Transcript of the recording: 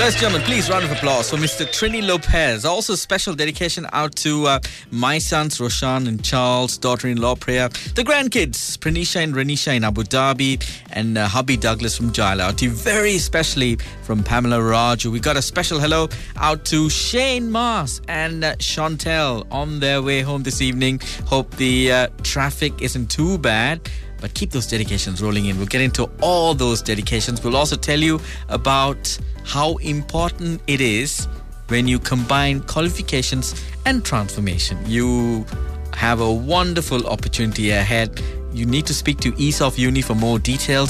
Ladies and gentlemen, please round of applause for Mr. Trini Lopez. Also, special dedication out to my sons, Roshan and Charles, daughter-in-law Priya, the grandkids, Pranisha and Renisha in Abu Dhabi, and hubby Douglas from Jailati. Very especially from Pamela Raju. We got a special hello out to Shane Mars and Chantel on their way home this evening. Hope the traffic isn't too bad. But keep those dedications rolling in. We'll get into all those dedications. We'll also tell you about how important it is when you combine qualifications and transformation. You have a wonderful opportunity ahead. You need to speak to ESOF Uni for more details.